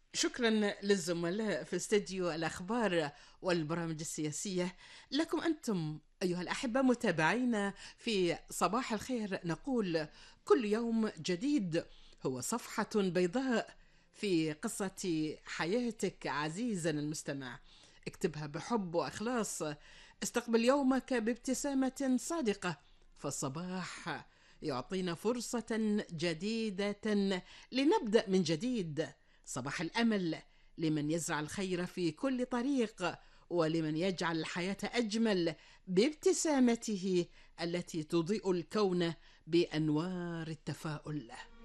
شكرا للزملاء في استديو الأخبار والبرامج السياسية. لكم أنتم أيها الأحبة متابعينا في صباح الخير، نقول كل يوم جديد هو صفحة بيضاء في قصة حياتك عزيزا المستمع. اكتبها بحب وإخلاص، استقبل يومك بابتسامة صادقة، فالصباح يعطينا فرصة جديدة لنبدأ من جديد. صباح الأمل لمن يزرع الخير في كل طريق، ولمن يجعل الحياة أجمل بابتسامته التي تضيء الكون بأنوار التفاؤل.